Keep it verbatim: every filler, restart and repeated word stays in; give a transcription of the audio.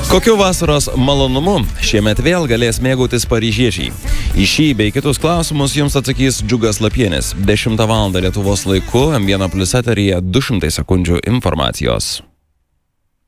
Kokiu vasaros malonumu šiemet vėl galės mėgautis paryžiečiai? Į šį bei kitus klausimus jums atsakys Džiugas Lapienis. dešimtą valandą Lietuvos laiku M vienas plius eteryje du šimtai sekundžių informacijos.